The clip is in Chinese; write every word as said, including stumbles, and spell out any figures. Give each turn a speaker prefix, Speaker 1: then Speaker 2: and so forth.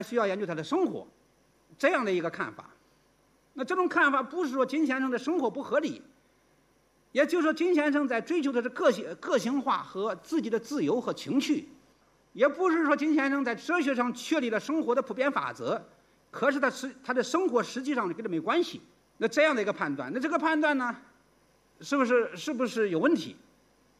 Speaker 1: 需要研究他的生活，这样的一个看法。那这种看法不是说金先生的生活不合理，也就是说金先生在追求的是个性个性化和自己的自由和情趣，也不是说金先生在哲学上确立了生活的普遍法则，可是他实他的生活实际上跟这没关系。那这样的一个判断，那这个判断呢，是不是是不是有问题？